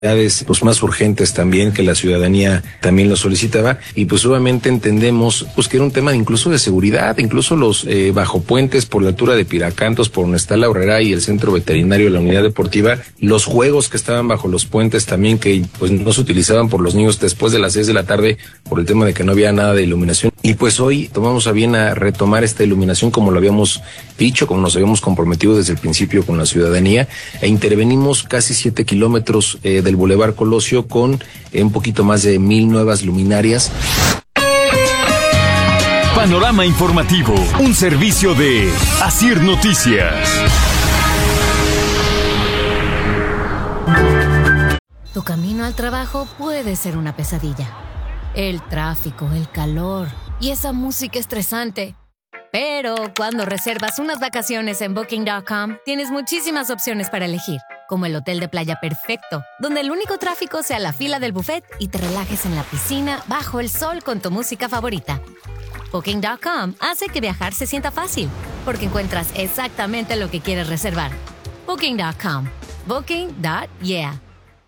pues más urgentes también, que la ciudadanía también lo solicitaba, y pues obviamente entendemos pues que era un tema incluso de seguridad, incluso los bajo puentes por la altura de Piracantos, por donde está la Horrera y el centro veterinario de la unidad deportiva, los juegos que estaban bajo los puentes también, que pues no se utilizaban por los niños después de las 6 de la tarde por el tema de que no había nada de iluminación, y pues hoy tomamos a bien a retomar esta iluminación como lo habíamos dicho, como nos habíamos comprometido desde el principio con la ciudadanía, e intervenimos casi 7 kilómetros del Boulevard Colosio con un poquito más de 1,000 nuevas luminarias. Panorama informativo, un servicio de Asir Noticias. Tu camino al trabajo puede ser una pesadilla. El tráfico, el calor y esa música estresante. Pero cuando reservas unas vacaciones en Booking.com, tienes muchísimas opciones para elegir, como el hotel de playa perfecto, donde el único tráfico sea la fila del buffet y te relajes en la piscina bajo el sol con tu música favorita. Booking.com hace que viajar se sienta fácil, porque encuentras exactamente lo que quieres reservar. Booking.com. Booking.yeah.